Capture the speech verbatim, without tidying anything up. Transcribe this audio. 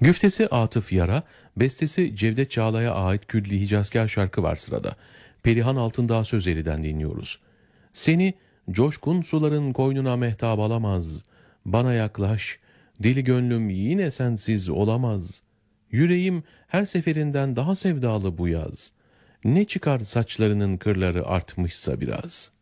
Güftesi Atıf Yara, bestesi Cevdet Çağla'ya ait Külli Hicazkâr şarkı var sırada. Perihan Altındağ Sözeri'den dinliyoruz. Seni coşkun suların koynuna mehtap alamaz. Bana yaklaş, deli gönlüm yine sensiz olamaz. Yüreğim her seferinden daha sevdalı bu yaz. Ne çıkar saçlarının kırları artmışsa biraz.''